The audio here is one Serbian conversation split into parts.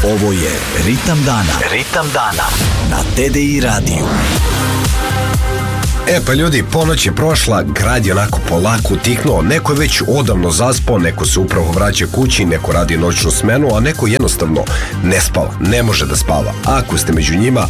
Ovo je Ritam dana. Ritam dana na TDI radiju. Pa ljudi, ponoć je prošla, grad je onako polako utiknuo, neko je već odavno zaspao, neko se upravo vraća kući, neko radi noćnu smenu, a neko jednostavno ne spava, ne može da spava. Ako ste među njima,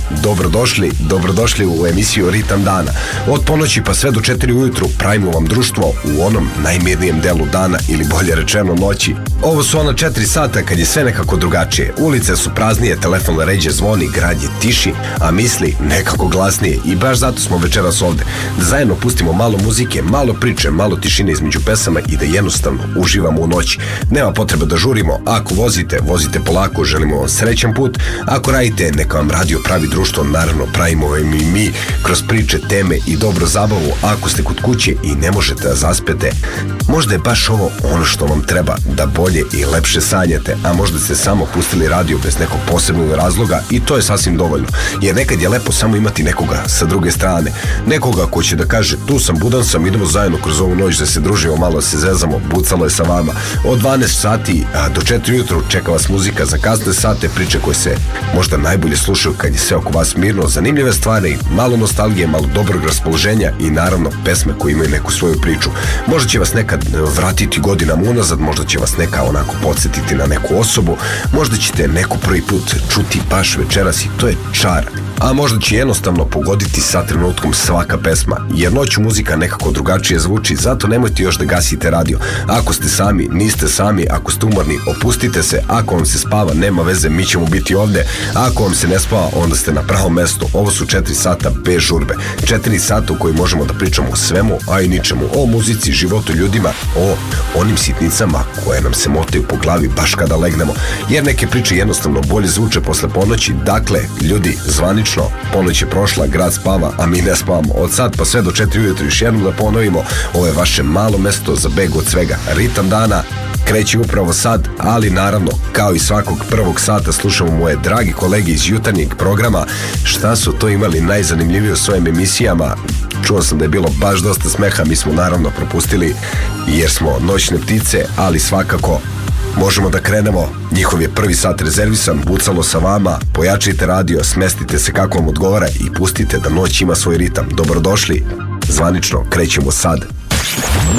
dobrodošli u emisiju Ritam dana. Od ponoći pa sve do 4 ujutru pravimo vam društvo u onom najmirnijem delu dana, ili bolje rečeno noći. Ovo su ona 4 sata kad je sve nekako drugačije. Ulice su praznije, telefon ređe zvoni, grad je tiši, a misli nekako glasnije, i baš zato smo večeras ovde. Da zajedno pustimo malo muzike, malo priče, malo tišine između pesama i da jednostavno uživamo u noći. Nema potrebe da žurimo. Ako vozite polako, želimo vam srećan put. Ako radite, neka vam radio pravi društvo, naravno pravimo vam i mi kroz priče, teme i dobru zabavu. Ako ste kod kuće i ne možete da zaspete, možda je baš ovo ono što vam treba, da bolje i lepše sanjate, a možda ste samo pustili radio bez nekog posebnog razloga i to je sasvim dovoljno, jer nekad je lepo samo imati nekoga sa druge strane, nekoga ko će da kaže tu sam, budan sam, idemo zajedno kroz ovu noć da se družimo, malo se zezamo, bucalo je sa vama. Od 12 sati do 4 jutru čeka vas muzika za kasne sate, priče koje se možda najbolje slušaju kad je sve oko vas mirno, zanimljive stvari, malo nostalgije, malo dobrog raspoloženja i naravno pesme koje imaju neku svoju priču. Možda će vas nekad vratiti godinama unazad, možda će vas neka onako podsjetiti na neku osobu, možda ćete neku prvi put čuti baš večeras i to je čar. A možda će jednostavno pogoditi sa trenutkom svaka pesma, jer noću muzika nekako drugačije zvuči, zato nemojte još da gasite radio. Ako ste sami, niste sami, ako ste umorni, opustite se, ako vam se spava, nema veze, mi ćemo biti ovde, ako vam se ne spava, onda ste na pravom mestu. Ovo su 4 sata bez žurbe, 4 sata u koji možemo da pričamo o svemu, a i ničemu, o muzici, životu, ljudima, o onim sitnicama koje nam se motaju po glavi baš kada legnemo, jer neke priče jednostavno bolje zvuče posle ponoći. Dakle, ljudi, zvanično, ponoć je prošla, grad spava, a mi ne spavamo. Od sad pa sve do 4 ujutru, još jednom da ponovimo, ovo je vaše malo mesto za beg od svega. Ritam dana kreće upravo sad, ali naravno, kao i svakog prvog sata, slušamo moje dragi kolege iz jutarnjeg programa, šta su to imali najzanimljivije u svojim emisijama. Čuo sam da je bilo baš dosta smeha, mi smo naravno propustili jer smo noćne ptice, ali svakako možemo da krenemo. Njihov je prvi sat rezervisan, bucalo sa vama, pojačajte radio, smestite se kako vam odgovara i pustite da noć ima svoj ritam. Dobrodošli, zvanično krećemo sad.